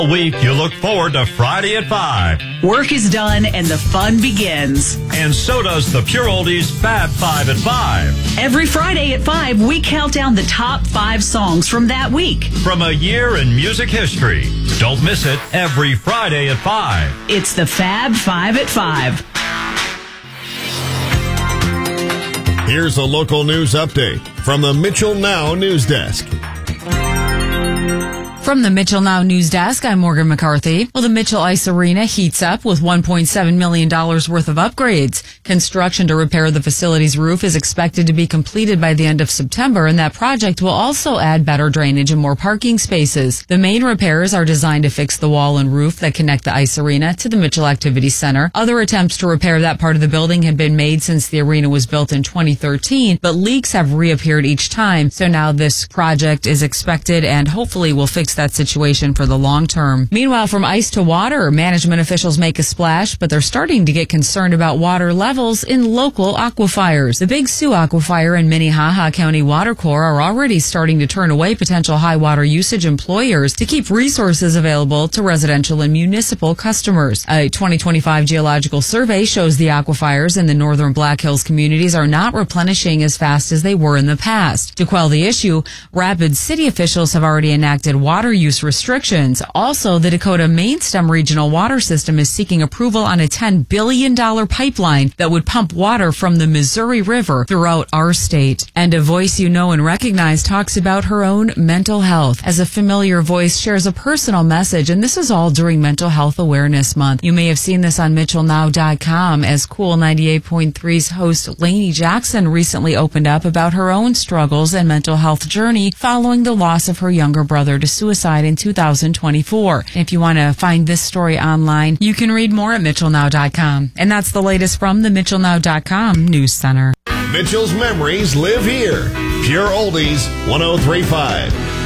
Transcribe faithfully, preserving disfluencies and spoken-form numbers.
Week you look forward to Friday at five. Work is done and the fun begins. And so does the Pure Oldies Fab Five at five. Every Friday at five, we count down the top five songs from that week. From a year in music history. Don't miss it every Friday at five. It's the Fab Five at five. Here's a local news update from the Mitchell Now News Desk. From the Mitchell Now News Desk, I'm Morgan McCarthy. Well, the Mitchell Ice Arena heats up with one point seven million dollars worth of upgrades. Construction to repair the facility's roof is expected to be completed by the end of September, and that project will also add better drainage and more parking spaces. The main repairs are designed to fix the wall and roof that connect the Ice Arena to the Mitchell Activity Center. Other attempts to repair that part of the building have been made since the arena was built in twenty thirteen, but leaks have reappeared each time. So now this project is expected and hopefully will fix that situation for the long term. Meanwhile, from ice to water, management officials make a splash, but they're starting to get concerned about water levels in local aquifers. The Big Sioux Aquifer and Minnehaha County Water Corps are already starting to turn away potential high water usage employers to keep resources available to residential and municipal customers. A twenty twenty-five geological survey shows the aquifers in the northern Black Hills communities are not replenishing as fast as they were in the past. To quell the issue, Rapid City officials have already enacted water use restrictions. Also, the Dakota Mainstem Regional Water System is seeking approval on a ten billion dollars pipeline that would pump water from the Missouri River throughout our state. And a voice you know and recognize talks about her own mental health. As a familiar voice shares a personal message, and this is all during Mental Health Awareness Month. You may have seen this on Mitchell Now dot com as Cool ninety-eight point three's host Lainey Jackson recently opened up about her own struggles and mental health journey following the loss of her younger brother to suicide in two thousand twenty-four. If you want to find this story online, you can read more at Mitchell Now dot com. And that's the latest from the Mitchell Now dot com News Center. Mitchell's memories live here. Pure Oldies one oh three point five.